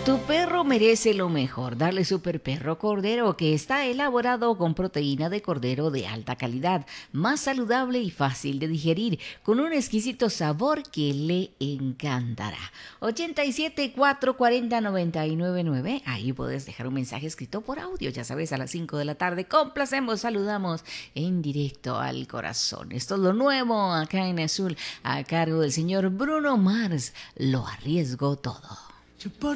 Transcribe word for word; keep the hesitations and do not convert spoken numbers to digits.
Tu perro merece lo mejor. Dale Super Perro Cordero, que está elaborado con proteína de cordero de alta calidad, más saludable y fácil de digerir, con un exquisito sabor que le encantará. ochenta y siete, cuatrocientos cuarenta, noventa y nueve nueve. Ahí puedes dejar un mensaje escrito por audio, ya sabes, a las cinco de la tarde. Complacemos, saludamos en directo al corazón. Esto es lo nuevo acá en Azul, a cargo del señor Bruno Mars. Lo arriesgo todo.